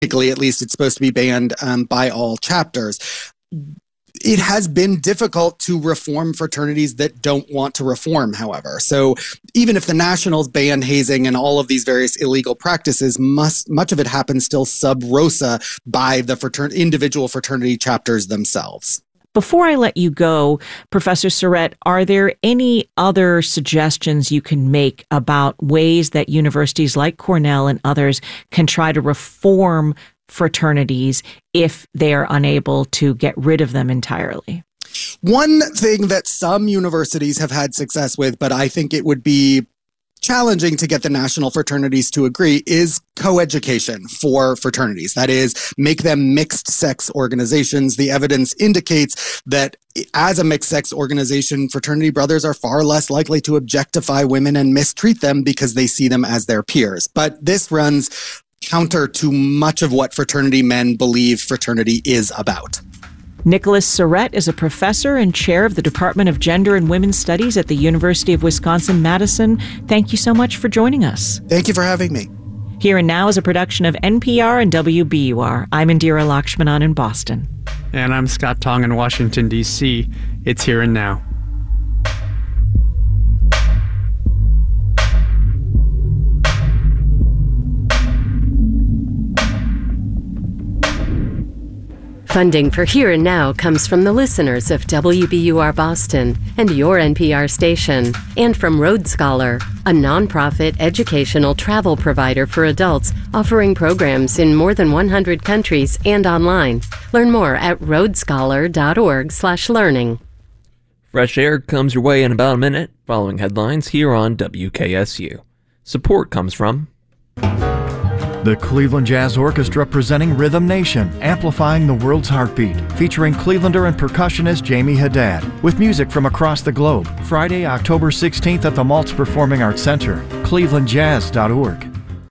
At least, it's supposed to be banned by all chapters. It has been difficult to reform fraternities that don't want to reform, however. So even if the Nationals ban hazing and all of these various illegal practices, much of it happens still sub rosa by the individual fraternity chapters themselves. Before I let you go, Professor Surrett, are there any other suggestions you can make about ways that universities like Cornell and others can try to reform fraternities if they are unable to get rid of them entirely? One thing that some universities have had success with, but I think it would be challenging to get the national fraternities to agree, is coeducation for fraternities. That is, make them mixed-sex organizations. The evidence indicates that as a mixed-sex organization, fraternity brothers are far less likely to objectify women and mistreat them because they see them as their peers. But this runs counter to much of what fraternity men believe fraternity is about. Nicholas Surrett is a professor and chair of the Department of Gender and Women's Studies at the University of Wisconsin-Madison. Thank you so much for joining us. Thank you for having me. Here and Now is a production of NPR and WBUR. I'm Indira Lakshmanan in Boston. And I'm Scott Tong in Washington, D.C. It's Here and Now. Funding for Here and Now comes from the listeners of WBUR Boston and your NPR station, and from Road Scholar, a nonprofit educational travel provider for adults offering programs in more than 100 countries and online. Learn more at roadscholar.org/learning. Fresh Air comes your way in about a minute, following headlines here on WKSU. Support comes from the Cleveland Jazz Orchestra presenting Rhythm Nation, amplifying the world's heartbeat, featuring Clevelander and percussionist Jamie Haddad, with music from across the globe. Friday, October 16th at the Maltz Performing Arts Center, clevelandjazz.org.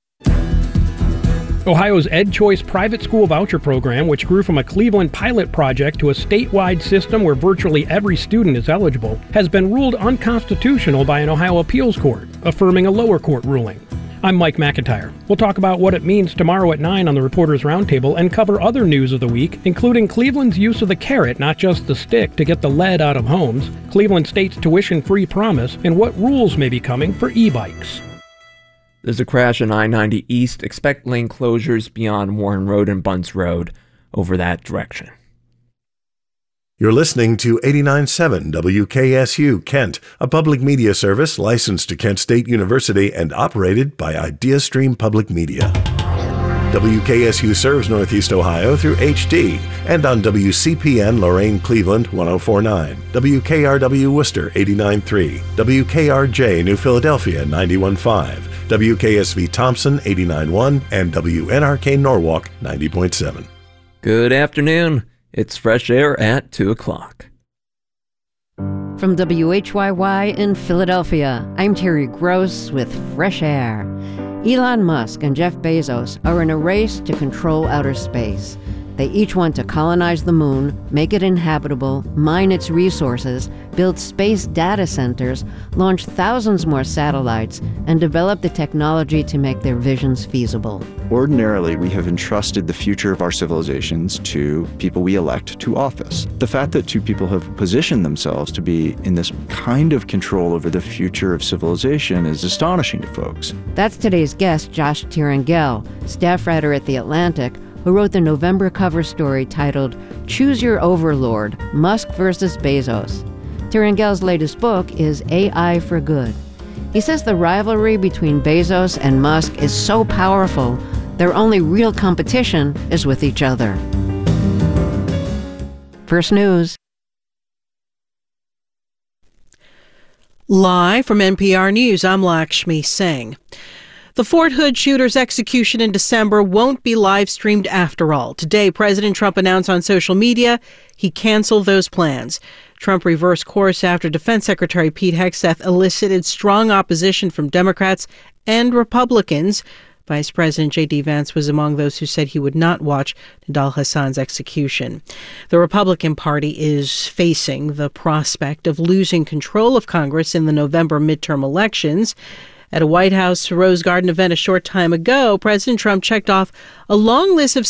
Ohio's EdChoice private school voucher program, which grew from a Cleveland pilot project to a statewide system where virtually every student is eligible, has been ruled unconstitutional by an Ohio appeals court, affirming a lower court ruling. I'm Mike McIntyre. We'll talk about what it means tomorrow at 9 on the Reporters Roundtable and cover other news of the week, including Cleveland's use of the carrot, not just the stick, to get the lead out of homes, Cleveland State's tuition-free promise, and what rules may be coming for e-bikes. There's a crash on I-90 East. Expect lane closures beyond Warren Road and Bunts Road over that direction. You're listening to 89.7 WKSU Kent, a public media service licensed to Kent State University and operated by IdeaStream Public Media. WKSU serves Northeast Ohio through HD and on WCPN Lorain Cleveland 104.9, WKRW Worcester 89.3, WKRJ New Philadelphia 91.5, WKSV Thompson 89.1, and WNRK Norwalk 90.7. Good afternoon. It's Fresh Air at 2 o'clock. From WHYY in Philadelphia, I'm Terry Gross with Fresh Air. Elon Musk and Jeff Bezos are in a race to control outer space. They each want to colonize the moon, make it inhabitable, mine its resources, build space data centers, launch thousands more satellites, and develop the technology to make their visions feasible. Ordinarily, we have entrusted the future of our civilizations to people we elect to office. The fact that two people have positioned themselves to be in this kind of control over the future of civilization is astonishing to folks. That's today's guest, Josh Tirangel, staff writer at The Atlantic, who wrote the November cover story titled Choose Your Overlord, Musk versus Bezos. Tirangel's latest book is AI for Good. He says the rivalry between Bezos and Musk is so powerful, their only real competition is with each other. First News. Live from NPR News, I'm Lakshmi Singh. The Fort Hood shooter's execution in December won't be live-streamed after all. Today, President Trump announced on social media he canceled those plans. Trump reversed course after Defense Secretary Pete Hegseth elicited strong opposition from Democrats and Republicans. Vice President J.D. Vance was among those who said he would not watch Nidal Hassan's execution. The Republican Party is facing the prospect of losing control of Congress in the November midterm elections. At a White House Rose Garden event a short time ago, President Trump checked off a long list of